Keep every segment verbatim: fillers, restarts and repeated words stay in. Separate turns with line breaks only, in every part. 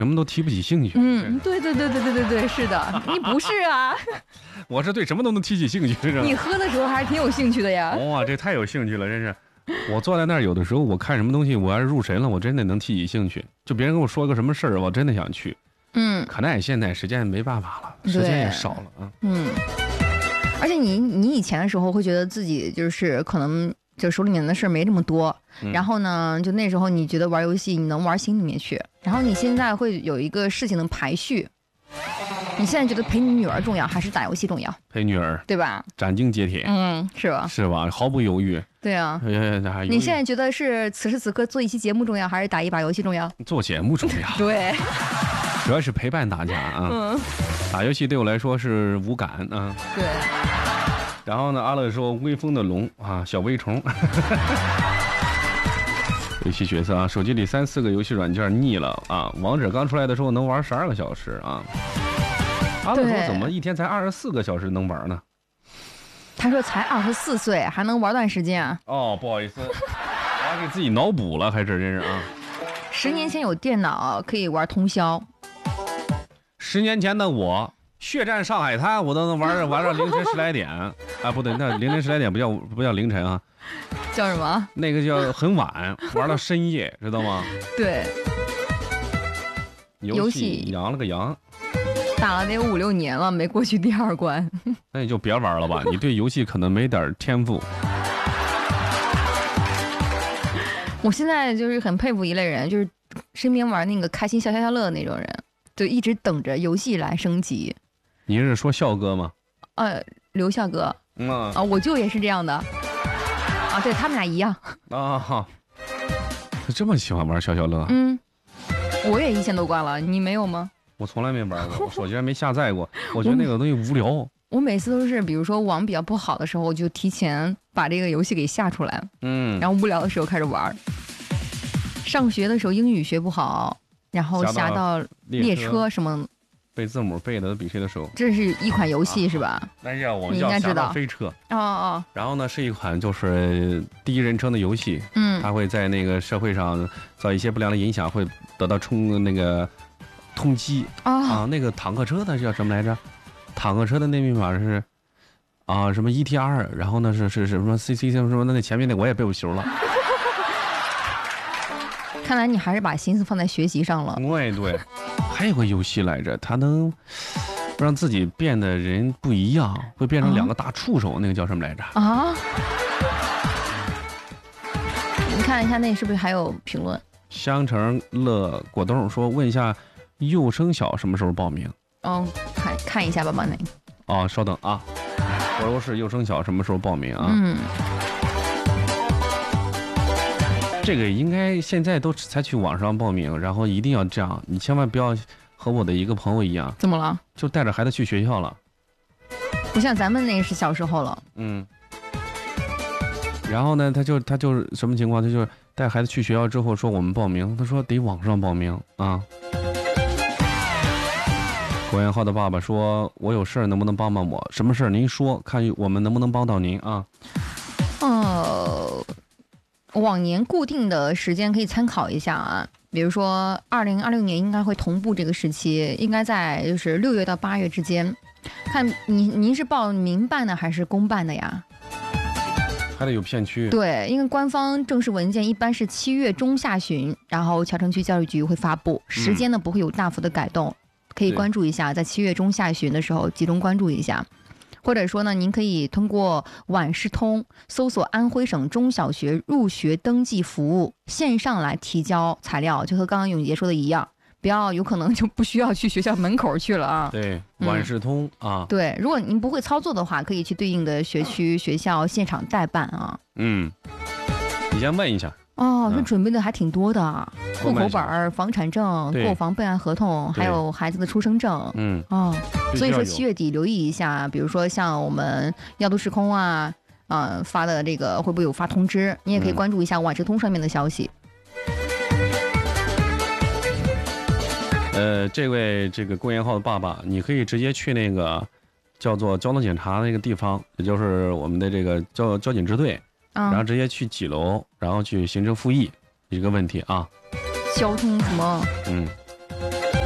什么都提不起兴趣。
嗯，对对对对对对对，是的，你不是啊？
我是对什么都能提起兴趣，是吧？
你喝的时候还是挺有兴趣的呀。
哇，这太有兴趣了，真是。我坐在那儿，有的时候我看什么东西，我要是入神了，我真的能提起兴趣。就别人跟我说个什么事儿，我真的想去。
嗯，
可奈现在时间没办法了，时间也少了啊。
嗯，而且你你以前的时候会觉得自己就是可能就手里面的事儿没这么多，
嗯、
然后呢，就那时候你觉得玩游戏你能玩心里面去，然后你现在会有一个事情的排序。你现在觉得陪你女儿重要还是打游戏重要？
陪女儿，
对吧？
斩钉截铁，
嗯，是吧？
是吧？毫不犹豫。
对啊。
呃、
你现在觉得是此时此刻做一期节目重要，还是打一把游戏重要？
做节目重要。
对，
主要是陪伴大家啊。嗯，打游戏对我来说是无感啊。
对。
然后呢，阿乐说微风的龙啊，小微虫。游戏角色啊，手机里三四个游戏软件腻了啊。王者刚出来的时候能玩十二个小时啊。阿乐说怎么一天才二十四个小时能玩呢？
他说才二十四岁还能玩段时间啊。
哦，不好意思，我还给自己脑补了，还是真是啊。
十年前有电脑可以玩通宵。
十年前的我，血战上海滩我都能玩玩到凌晨十来点。啊，不对，那凌晨十来点不叫不叫凌晨啊。
叫什么？
那个叫很晚，玩到深夜，知道吗？
对。
游戏羊了个羊。
打了得有五六年了，没过去第二关。
那你就别玩了吧，你对游戏可能没点天赋。
我现在就是很佩服一类人，就是身边玩那个开心消消消乐的那种人，就一直等着游戏来升级。
你是说笑哥吗？
呃，刘笑哥。
嗯啊，
啊我舅也是这样的。啊，对他们俩一样。
啊，这么喜欢玩消消乐？
嗯，我也一千多关了，你没有吗？
我从来没玩过，我手机上没下载过。我觉得那个东西无聊。我,
我每次都是，比如说网比较不好的时候，我就提前把这个游戏给下出来，
嗯，
然后无聊的时候开始玩。上学的时候英语学不好，然后下到列车什么，
背字母背的比谁的熟。
这是一款游戏、啊、是吧？
那叫我们
叫侠盗
飞车。
哦哦。
然后呢，是一款就是第一人称的游戏。
嗯，
它会在那个社会上造一些不良的影响，会得到冲那个。通缉、哦、啊，那个坦克车的叫什么来着？坦克车的那密码是啊什么 E T R， 然后呢是是什么 C C 什么什么的，那前面那我也背不熟了。
看来你还是把心思放在学习上了。
对对，还有个游戏来着，它能让自己变得人不一样，会变成两个大触手，啊、那个叫什么来着？啊？
你看一下那是不是还有评论？
香橙乐果冻说问一下。幼升小什么时候报名？
哦，看看一下吧，帮你。
哦，稍等啊，我说是幼升小什么时候报名啊？
嗯，
这个应该现在都采取网上报名，然后一定要这样，你千万不要和我的一个朋友一样。
怎么了？
就带着孩子去学校了。
不像咱们那个是小时候了。
嗯。然后呢，他就他就是什么情况？他就带孩子去学校之后说我们报名，他说得网上报名啊。郭元浩的爸爸说：“我有事儿，能不能帮帮我？什么事儿？您说，看我们能不能帮到您啊？”
呃，往年固定的时间可以参考一下啊，比如说二零二六年应该会同步这个时期，应该在就是六月到八月之间。看您您是报民办的还是公办的呀？
还得有片区。
对，因为官方正式文件一般是七月中下旬，然后桥城区教育局会发布，时间呢不会有大幅的改动。嗯，可以关注一下，在七月中下旬的时候集中关注一下，或者说呢，您可以通过晚视通搜索安徽省中小学入学登记服务，线上来提交材料，就和刚刚永杰说的一样，不要有可能就不需要去学校门口去了啊。
对，晚视通、嗯、啊。
对，如果您不会操作的话，可以去对应的学区学校现场代办啊。
嗯，你先问一下。
哦，那准备的还挺多的，户口本、房产证、购房备案合同，还有孩子的出生证。
嗯，
哦，所以说七月底留意一下，比如说像我们要都时空啊，啊、呃、发的这个会不会有发通知？你也可以关注一下晚视通上面的消息。
呃，这位这个郭元浩的爸爸，你可以直接去那个叫做交通检查那个地方，也就是我们的这个交交警支队。然后直接去几楼，然后去行政复议一个问题啊。
交通什么？
嗯。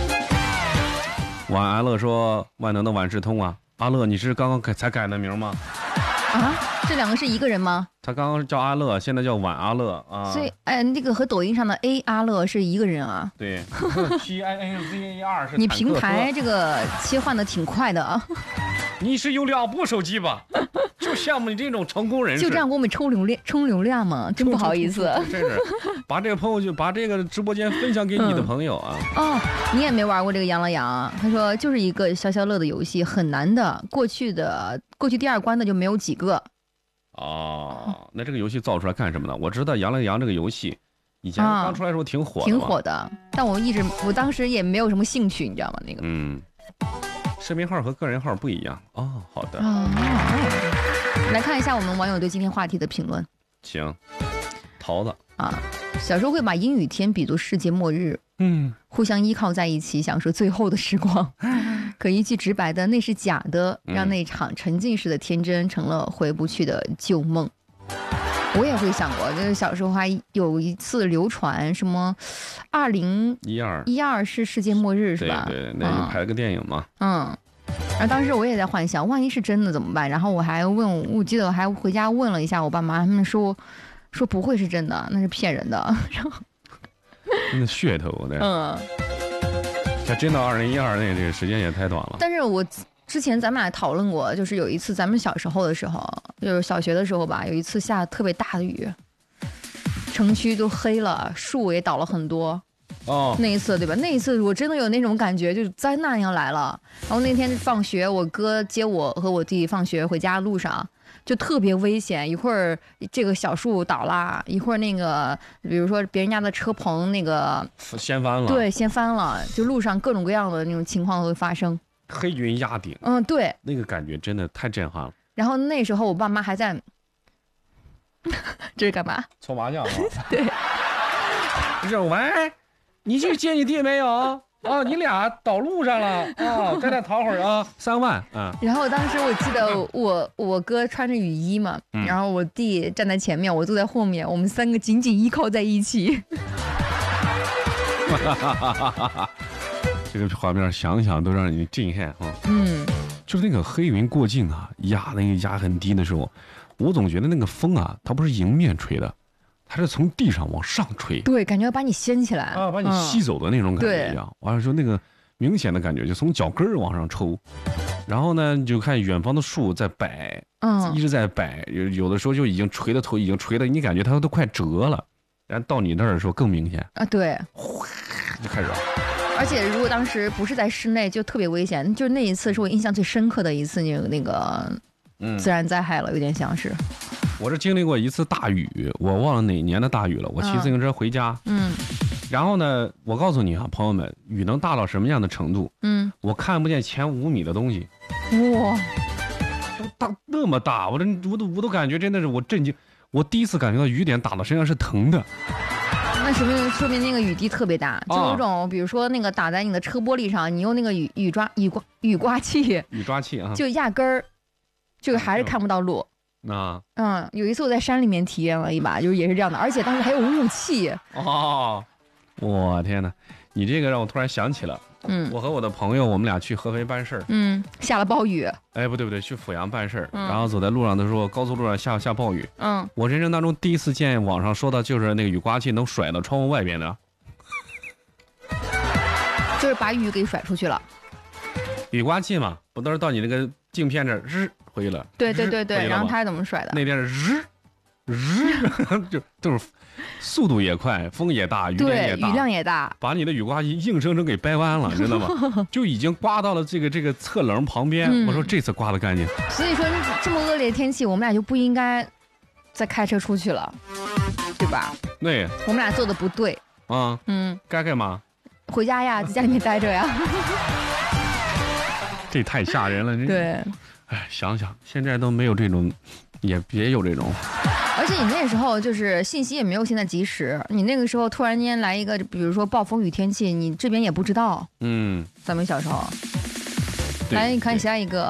晚阿乐说万能的万事通啊，阿乐你是刚刚改才改的名吗？
啊，这两个是一个人吗？
他刚刚叫阿乐，现在叫晚阿乐啊。
所以，哎，那个和抖音上的 A 阿乐是一个人啊。
对 ，T I A Z A R 是。
你平台这个切换的挺快的啊。
你是有两部手机吧？就羡慕你这种成功人士。
就这样给我们抽流量，充流量吗？真不好意思。
真是，把这个朋友就把这个直播间分享给你的朋友啊。
嗯、哦，你也没玩过这个羊了羊？他说就是一个消消乐的游戏，很难的。过去的过去第二关的就没有几个。
哦，那这个游戏造出来干什么呢？我知道羊了羊这个游戏以前刚出来的时候挺火的、啊，
挺火的。但我一直我当时也没有什么兴趣，你知道吗？那个
嗯。视频号和个人号不一样哦，好的。
哦，来看一下我们网友对今天话题的评论。
行，桃子
啊，小时候会把阴雨天比作世界末日，
嗯，
互相依靠在一起，享受最后的时光。可一句直白的那是假的，让那场沉浸式的天真成了回不去的旧梦。我也会想过，就是小时候还有一次流传什么，二零
一二
一二是世界末日是吧？
对对，那就拍了个电影嘛。
嗯，然后当时我也在幻想，万一是真的怎么办？然后我还问，我记得我还回家问了一下我爸妈，他们说说不会是真的，那是骗人的。然后
真的噱头的。
嗯，
像真的二零一二那这个时间也太短了。
但是我。之前咱们俩讨论过，就是有一次咱们小时候的时候，就是小学的时候吧，有一次下特别大的雨，城区都黑了，树也倒了很多。
哦，
那一次对吧？那一次我真的有那种感觉，就是灾难要来了。然后那天放学，我哥接我和我弟放学回家的路上，就特别危险，一会儿这个小树倒啦，一会儿那个比如说别人家的车棚那个
掀翻了，
对，掀翻了，就路上各种各样的那种情况都会发生。
黑云压顶，
嗯，对，
那个感觉真的太震撼了。
然后那时候我爸妈还在，这是干嘛？
搓麻将啊？
对。
不是，喂，你去接你弟没有？啊，你俩倒路上了啊，在那躺会儿啊，三万啊。
然后当时我记得我我哥穿着雨衣嘛，
嗯、
然后我弟站在前面，我坐在后面，我们三个紧紧依靠在一起。
这个画面想想都让你震撼啊！
嗯，
就是那个黑云过境啊，压那个压很低的时候，我总觉得那个风啊，它不是迎面吹的，它是从地上往上吹。
对，感觉要把你掀起来
啊，把你吸走的那种感觉一样。完了说那个明显的感觉就从脚跟儿往上抽，然后呢，你就看远方的树在摆，
嗯，
一直在摆，有有的时候就已经垂的头已经垂的，你感觉它都快折了，然后到你那儿的时候更明显
啊，对，
哗就开始了。
而且如果当时不是在室内，就特别危险。就那一次是我印象最深刻的一次，那个那个自然灾害了，有点像是。
我是经历过一次大雨，我忘了哪年的大雨了。我骑自行车回家，
嗯，
然后呢，我告诉你啊，朋友们，雨能大到什么样的程度？
嗯，
我看不见前五米的东西。
哇，
都大那么大，我这我都我都感觉真的是我震惊。我第一次感觉到雨点打到身上是疼的。
那说明说明那个雨滴特别大，就有种、啊、比如说那个打在你的车玻璃上，你用那个雨雨抓雨刮雨刮器，
雨抓器啊，
就压根儿就还是看不到路。
啊，
嗯，有一次我在山里面体验了一把，就是也是这样的，而且当时还有雾气。
哦，我天哪！你这个让我突然想起了，
嗯，
我和我的朋友，我们俩去合肥办事儿，
嗯，下了暴雨。
哎，不对不对，去阜阳办事儿、
嗯，
然后走在路上的时候，高速路上下下暴雨，
嗯，
我人生当中第一次见网上说的就是那个雨刮器能甩到窗户外边的，
就是把雨给甩出去了。
雨刮器嘛，不都是到你那个镜片这儿日回去了？
对对对对，然后他是怎么甩的？
那边是日日，就就是。速度也快，风也大，雨点也大，
雨量也大，
把你的雨刮器硬生生给掰弯了，你知道吗？就已经刮到了这个这个侧棱旁边、嗯。我说这次刮得干净。
所以说这么恶劣的天气，我们俩就不应该再开车出去了，对吧？
对，
我们俩做的不对
啊。嗯，该干嘛？
回家呀，在家里面待着呀。
这太吓人了，这。
对。
哎，想想现在都没有这种，也别有这种。
而且你那时候就是信息也没有现在及时，你那个时候突然间来一个，比如说暴风雨天气，你这边也不知道。
嗯，
咱们小时候。来，你看下一个。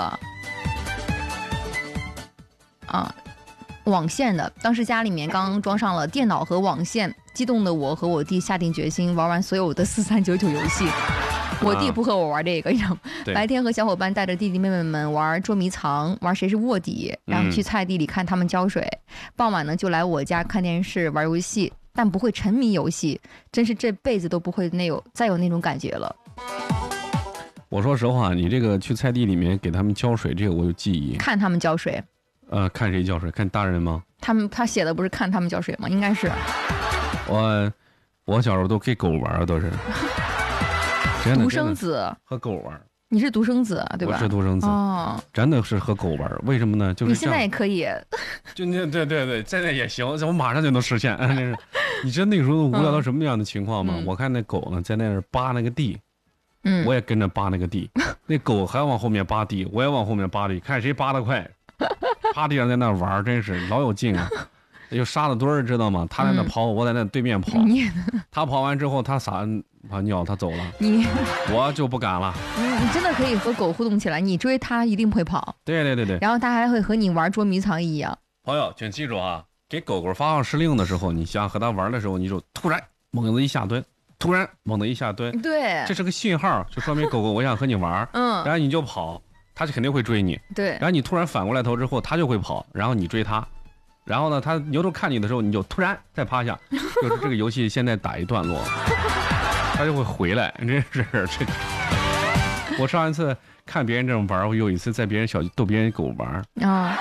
啊，网线的，当时家里面刚装上了电脑和网线，激动的我和我弟下定决心玩完所有的四三九九游戏。我弟不和我玩这个，你知道吗？ 白天和小伙伴带着弟弟妹妹们玩捉迷藏，玩谁是卧底，然后去菜地里看他们浇水。嗯、傍晚呢就来我家看电视玩游戏，但不会沉迷游戏，真是这辈子都不会那有再有那种感觉了。
我说实话，你这个去菜地里面给他们浇水，这个我有记忆。
看他们浇水。
呃，看谁浇水？看大人吗？
他们他写的不是看他们浇水吗？应该是。
我我小时候都给狗玩，都是。
独生子
和狗玩。
你是独生子对吧？
我是独生子。哦。真的是和狗玩，为什么呢？就是
你现在也可以。
就那对对对，现在也行，我马上就能实现。真是，你知道那个时候无聊到什么样的情况吗？嗯、我看那狗呢在那儿扒那个地。嗯，我也跟着扒那个地，那狗还往后面扒地，我也往后面扒地，看谁扒得快。趴地上在那玩，真是老有劲啊！有沙子堆儿，知道吗？他在那跑，嗯、我在那对面跑。他跑完之后，他撒把尿，他走了。你我就不敢了。
你你真的可以和狗互动起来，你追它一定会跑。
对对对对。
然后它还会和你玩捉迷藏一样。
朋友，请记住啊，给狗狗发放施令的时候，你想和它玩的时候，你就突然猛地一下蹲。突然猛地一下蹲，
对，
这是个信号，就说明狗狗我想和你玩，嗯，然后你就跑，它就肯定会追你，
对，
然后你突然反过来头之后，它就会跑，然后你追它，然后呢，它扭头看你的时候，你就突然再趴下，就是这个游戏现在打一段落，它就会回来，真是这个。我上一次看别人这么玩，我有一次在别人小区逗别人狗玩啊，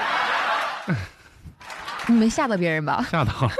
你没吓到别人吧？
吓到了。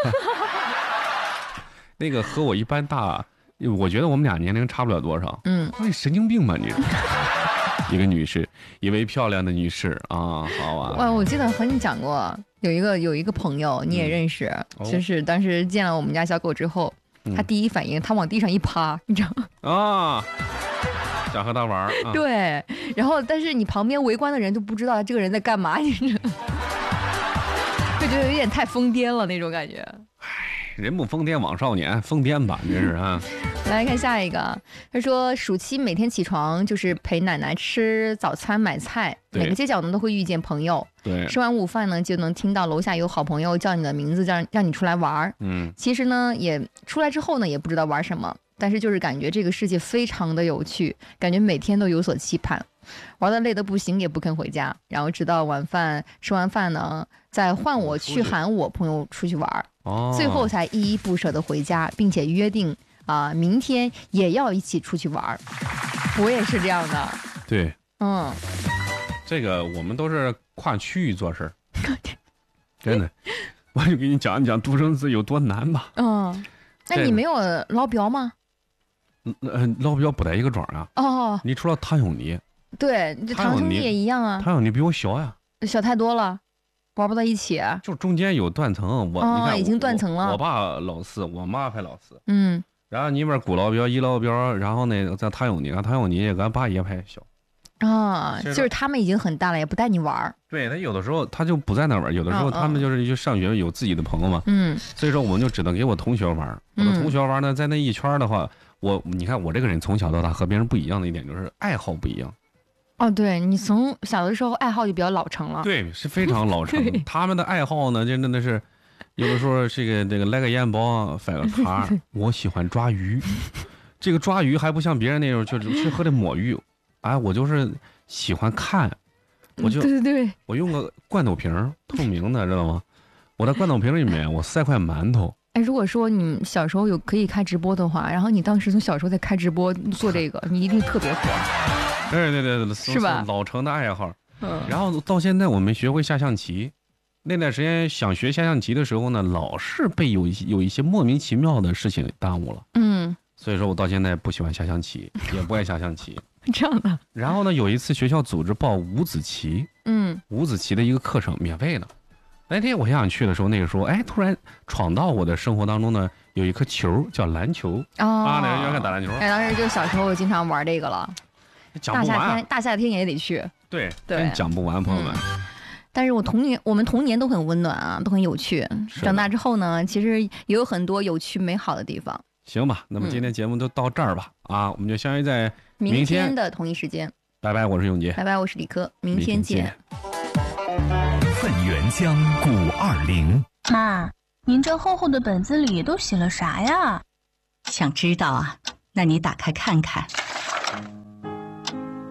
那个和我一般大，我觉得我们俩年龄差不了多少。嗯，你神经病吧你？一个女士，一位漂亮的女士啊，好啊。
哇，我记得和你讲过，有一个有一个朋友你也认识，嗯、就是当时见了我们家小狗之后，嗯、他第一反应他往地上一趴，你知道吗？
啊，想和他玩。啊、
对，然后但是你旁边围观的人都不知道这个人在干嘛，你知道吗？就觉得有点太疯癫了那种感觉。
人不疯癫枉少年，疯癫吧，真是啊！
来看下一个，他说暑期每天起床就是陪奶奶吃早餐买菜，每个街角呢都会遇见朋友。
对，
吃完午饭呢就能听到楼下有好朋友叫你的名字，让让你出来玩。嗯，其实呢也出来之后呢也不知道玩什么，但是就是感觉这个世界非常的有趣，感觉每天都有所期盼。玩得累得不行也不肯回家，然后直到晚饭吃完饭呢再换我去喊我朋友出去玩。哦，最后才依依不舍地回家，并且约定啊、呃，明天也要一起出去玩。我也是这样的。
对，
嗯，
这个我们都是跨区域做事儿，真的。我就给你讲一讲独生子有多难吧。
嗯，那你没有捞标吗？
嗯，捞标不在一个庄啊。哦，你除了唐永妮，
对，这堂兄弟也一样啊。
唐永妮比我小呀，
小太多了。玩不到一起，
就中间有断层，我、
哦、
你看
已经断层了。
我, 我爸老四，我妈排老四，嗯，然后你边古老标、一老标，然后呢，在唐永妮，唐永妮俺爸也排小，
啊、哦，就是他们已经很大了，也不带你玩。
对他有的时候他就不在那玩，有的时候他们就是就上学有自己的朋友嘛，嗯，所以说我们就只能给我同学玩。我的同学玩呢，在那一圈的话，我你看我这个人从小到大和别人不一样的一点就是爱好不一样。
哦，对，你从小的时候爱好就比较老成了。
对，是非常老成。他们的爱好呢，就真的是，有的时候这个这个来个烟包，翻个卡。我喜欢抓鱼，这个抓鱼还不像别人那种，就是适合的摸鱼。哎，我就是喜欢看，我就
对对对，
我用个罐头瓶，透明的，知道吗？我在罐头瓶里面，我塞块馒头。
哎，如果说你小时候有可以开直播的话，然后你当时从小时候在开直播做这个，你一定特别火。
对对对对，
是吧？
老成的爱好。嗯。然后到现在我们学会下象棋，那段时间想学下象棋的时候呢，老是被有一些有一些莫名其妙的事情耽误了。嗯。所以说我到现在不喜欢下象棋，也不爱下象棋。
这样的。
然后呢，有一次学校组织报五子棋，嗯，五子棋的一个课程，免费的。那天我想去的时候，那个时候，哎，突然闯到我的生活当中呢，有一颗球叫篮球。哦。啊，那人愿意打篮球。
哎，当时就小时候经常玩这个了。
讲不完、
大夏天，大夏天也得去。
对对，讲不完，朋友们、
嗯。但是我童年，我们童年都很温暖啊，都很有趣。长大之后呢，其实也有很多有趣美好的地方。
行吧，那么今天节目就到这儿吧。嗯、啊，我们就相约在明天,
明天的同一时间。
拜拜，我是永杰。
拜拜，我是李科，明天见。
汾源江古二零。
妈，您这厚厚的本子里都写了啥呀？
想知道啊？那你打开看看。一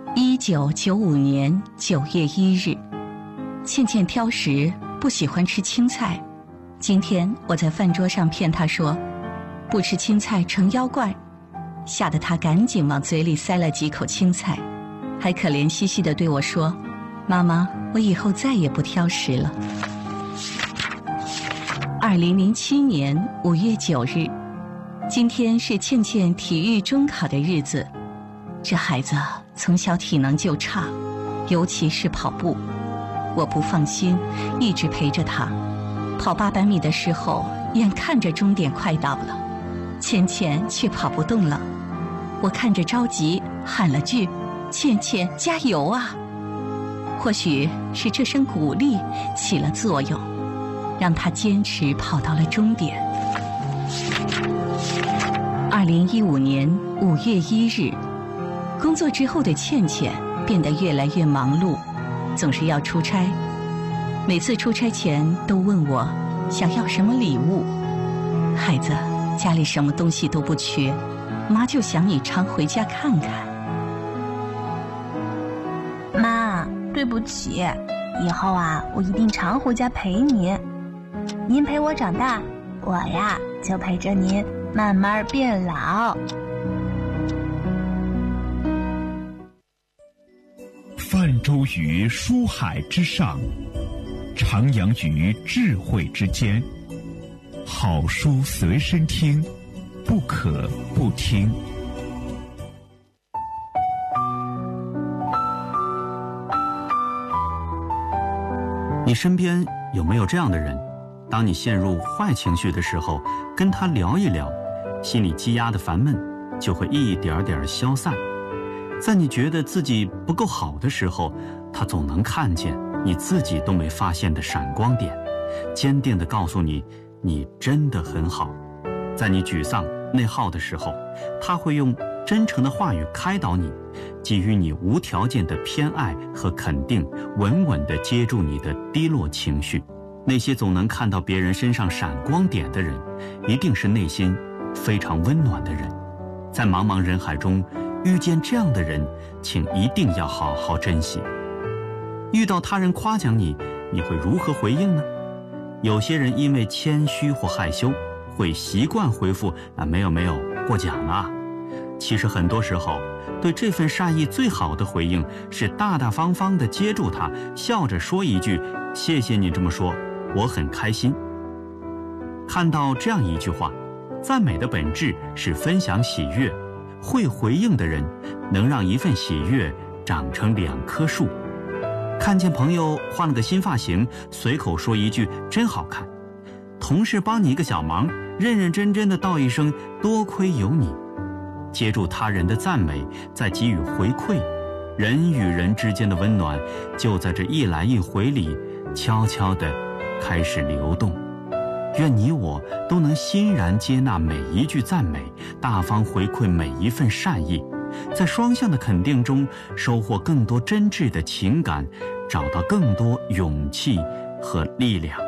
九九五年九月一日，倩倩挑食，不喜欢吃青菜。今天我在饭桌上骗她说，不吃青菜成妖怪，吓得她赶紧往嘴里塞了几口青菜，还可怜兮兮地对我说：“妈妈，我以后再也不挑食了。”二零零七年五月九日，今天是倩倩体育中考的日子。这孩子从小体能就差，尤其是跑步，我不放心，一直陪着他。跑八百米的时候，眼看着终点快到了，倩倩却跑不动了。我看着着急，喊了句：“倩倩，加油啊！”或许是这声鼓励起了作用，让她坚持跑到了终点。二零一五年五月一日，工作之后的倩倩变得越来越忙碌，总是要出差。每次出差前都问我想要什么礼物。孩子，家里什么东西都不缺，妈就想你常回家看看。
妈，对不起，以后啊，我一定常回家陪您。您陪我长大，我呀就陪着您慢慢变老。
泛舟于书海之上，徜徉于智慧之间。好书随身听，不可不听。
你身边有没有这样的人？当你陷入坏情绪的时候，跟他聊一聊，心里积压的烦闷就会一点点消散。在你觉得自己不够好的时候，他总能看见你自己都没发现的闪光点，坚定地告诉你，你真的很好。在你沮丧内耗的时候，他会用真诚的话语开导你，给予你无条件的偏爱和肯定，稳稳地接住你的低落情绪。那些总能看到别人身上闪光点的人，一定是内心非常温暖的人。在茫茫人海中遇见这样的人，请一定要好好珍惜。遇到他人夸奖你，你会如何回应呢？有些人因为谦虚或害羞，会习惯回复啊，没有没有，过奖了。其实很多时候，对这份善意最好的回应是大大方方地接住他，笑着说一句：谢谢你这么说，我很开心。看到这样一句话，赞美的本质是分享喜悦，会回应的人能让一份喜悦长成两棵树。看见朋友换了个新发型，随口说一句真好看；同事帮你一个小忙，认认真真的道一声多亏有你。接住他人的赞美，再给予回馈，人与人之间的温暖就在这一来一回里悄悄地开始流动。愿你我都能欣然接纳每一句赞美，大方回馈每一份善意，在双向的肯定中收获更多真挚的情感，找到更多勇气和力量。